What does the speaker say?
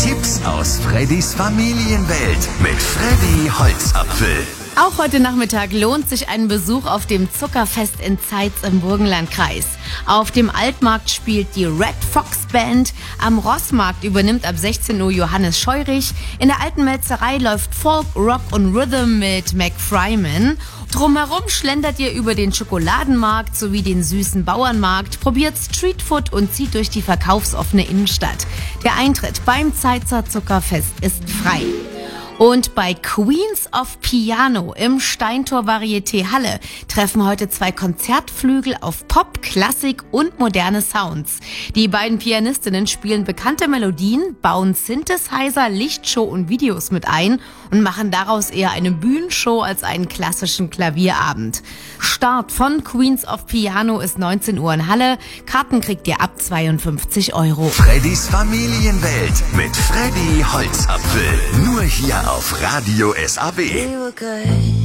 Tipps aus Freddys Familienwelt mit Freddy Holzapfel. Auch heute Nachmittag lohnt sich ein Besuch auf dem Zuckerfest in Zeitz im Burgenlandkreis. Auf dem Altmarkt spielt die Red Fox Band, am Rossmarkt übernimmt ab 16 Uhr Johannes Scheurich, in der Alten Melzerei läuft Folk, Rock und Rhythm mit Mac Fryman. Drumherum schlendert ihr über den Schokoladenmarkt sowie den süßen Bauernmarkt, probiert Streetfood und zieht durch die verkaufsoffene Innenstadt. Der Eintritt beim Zeitzer Zuckerfest ist frei. Und bei Queens of Piano im Steintor Varieté Halle treffen heute zwei Konzertflügel auf Pop, Klassik und moderne Sounds. Die beiden Pianistinnen spielen bekannte Melodien, bauen Synthesizer, Lichtshow und Videos mit ein und machen daraus eher eine Bühnenshow als einen klassischen Klavierabend. Start von Queens of Piano ist 19 Uhr in Halle. Karten kriegt ihr ab 52 €. Freddys Familienwelt mit Freddy Holzapfel. Nur hier auf Radio SAW.